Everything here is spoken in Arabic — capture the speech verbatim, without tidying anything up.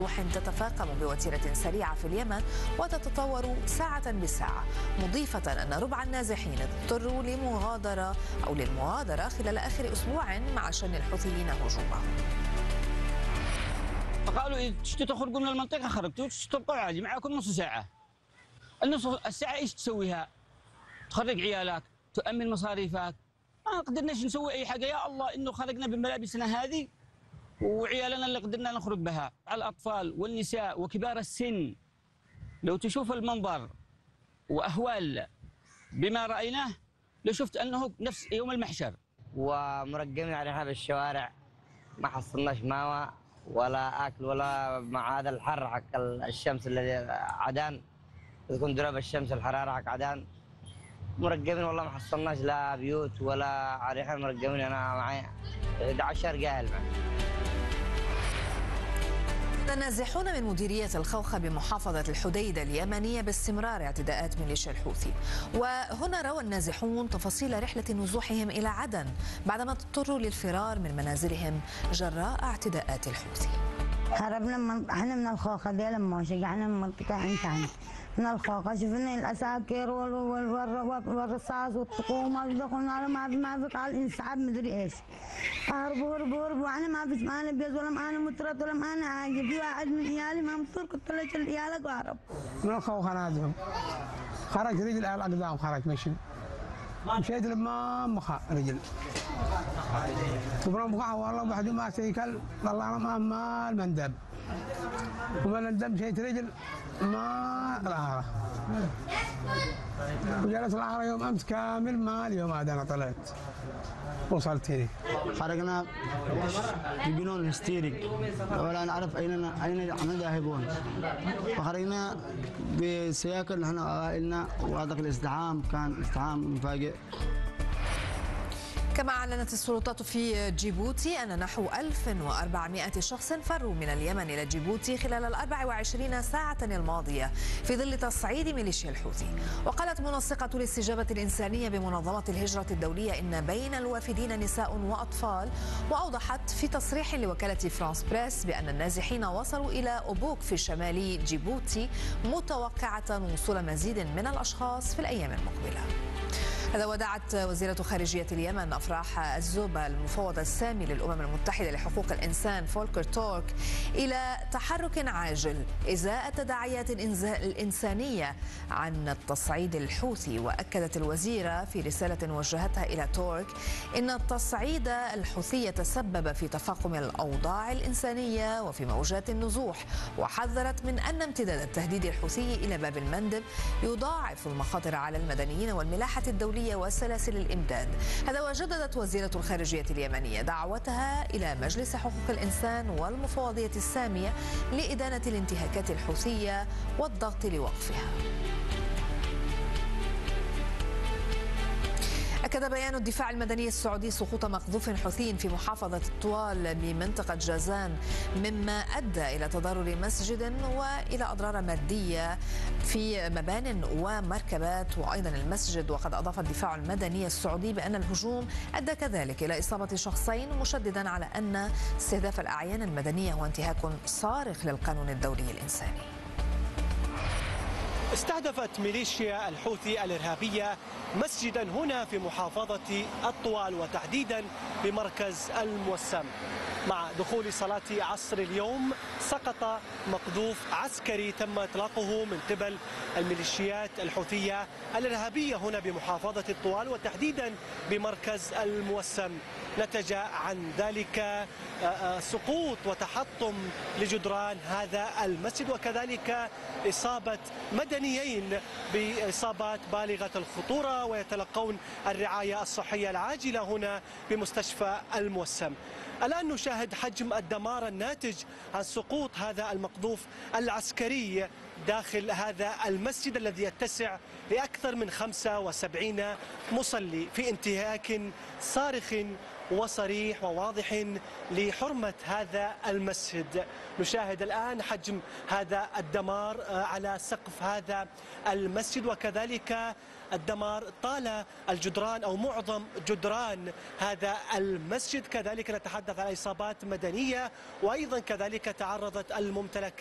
تتفاقم بوتيرة سريعة في اليمن وتتطور ساعة بساعة، مضيفة أن ربع النازحين اضطروا لمغادرة أو للمغادرة خلال آخر أسبوع مع شن الحوثيين هجومهم. قالوا تشتوا تخرجوا من المنطقة، خرجتوا تبقوا عادي، معكم نص ساعة. النص الساعة ايش تسويها؟ تخرج عيالك، تؤمن مصاريفك. ما قدرناش نسوي أي حاجة، يا الله إنه خرجنا بملابسنا هذه وعيالنا اللي قدرنا نخرج بها. على الأطفال والنساء وكبار السن، لو تشوف المنظر وأهوال بما رأيناه لشفت أنه نفس يوم المحشر. ومرقمين عليها بالشوارع، ما حصلناش ماوى ولا أكل ولا مع هذا الحر حق الشمس الذي عدان، تكون ضرب الشمس الحرارة حق عدان. مرقمين والله ما حصلناش لا بيوت ولا عريحة. مرقمين أنا معي إحدى عشر قاهل معي. النازحون من مديرية الخوخة بمحافظة الحديدة اليمنية باستمرار اعتداءات ميليشيا الحوثي. وهنا روى النازحون تفاصيل رحلة نزوحهم إلى عدن بعدما اضطروا للفرار من منازلهم جراء اعتداءات الحوثي. هربنا من احنا من الخوخة دي لما شجعنا من منطقة انتان من الخوخة، شفنا الأساكر والرصاص والطقومة، دخلنا ما في ما في قال انسحاب مدري ايش. هربوا هربوا هربوا، انا ما فيش معانا بيز ولا معانا مترات ولا معانا حاجة. في واحد من عيالي ما مصر قلت له شل عيالك وهرب. من الخوخة نازلهم خرج رجل على الأقدام، خرج مشي مشيت لما مخا رجل تبرم مخا والله واحد ما سيكل طلعنا ما ما المندب ومن الدم مشيت رجل ما العارة وجلس العارة يوم أمس كامل ما اليوم عاد أنا طلعت وصلت هنا. خرجنا بجنون هستيري ولا نعرف أين أين عمل ذاهبون، فخرجنا بسياكل نحن عائلنا، وهذا الازدحام كان ازدحام مفاجئ. كما أعلنت السلطات في جيبوتي أن نحو ألف وأربعمائة شخص فروا من اليمن إلى جيبوتي خلال الأربع وعشرين ساعة الماضية في ظل تصعيد ميليشيا الحوثي. وقالت منسقة الاستجابة الإنسانية بمنظمة الهجرة الدولية إن بين الوافدين نساء وأطفال. وأوضحت في تصريح لوكالة فرانس بريس بأن النازحين وصلوا إلى أوبوك في شمال جيبوتي، متوقعة وصول مزيد من الأشخاص في الأيام المقبلة. هذا ودعت وزيرة خارجية اليمن أفراح الزوبة المفوض السامي للأمم المتحدة لحقوق الإنسان فولكر تورك إلى تحرك عاجل إزاء التداعيات الإنسانية عن التصعيد الحوثي. وأكدت الوزيرة في رسالة وجهتها إلى تورك إن التصعيد الحوثي تسبب في تفاقم الأوضاع الإنسانية وفي موجات النزوح، وحذرت من أن امتداد التهديد الحوثي إلى باب المندب يضاعف المخاطر على المدنيين والملاحة الدولية وسلاسل الإمداد. هذا وجددت وزيرة الخارجية اليمنية دعوتها إلى مجلس حقوق الإنسان والمفوضية السامية لإدانة الانتهاكات الحوثية والضغط لوقفها. أكد بيان الدفاع المدني السعودي سقوط مقذوف حوثي في محافظة الطوال بمنطقة جازان، مما أدى إلى تضرر مسجد وإلى أضرار مادية في مبان ومركبات وأيضا المسجد. وقد أضاف الدفاع المدني السعودي بأن الهجوم أدى كذلك إلى إصابة شخصين، مشددا على أن استهداف الأعيان المدنية هو انتهاك صارخ للقانون الدولي الإنساني. استهدفت ميليشيا الحوثي الإرهابية مسجدا هنا في محافظة الطوال وتحديدا بمركز الموسم. مع دخول صلاة عصر اليوم سقط مقذوف عسكري تم إطلاقه من قبل الميليشيات الحوثية الإرهابية هنا بمحافظة الطوال وتحديدا بمركز الموسم. نتج عن ذلك سقوط وتحطم لجدران هذا المسجد، وكذلك إصابة مدنيين بإصابات بالغة الخطورة ويتلقون الرعاية الصحية العاجلة هنا بمستشفى الموسم. الآن نشاهد حجم الدمار الناتج عن سقوط هذا المقذوف العسكري داخل هذا المسجد الذي يتسع لأكثر من خمسة وسبعين مصلي في انتهاك صارخ وصريح وواضح لحرمة هذا المسجد. نشاهد الآن حجم هذا الدمار على سقف هذا المسجد، وكذلك الدمار طال الجدران أو معظم جدران هذا المسجد. كذلك نتحدث عن إصابات مدنية، وأيضا كذلك تعرضت الممتلكات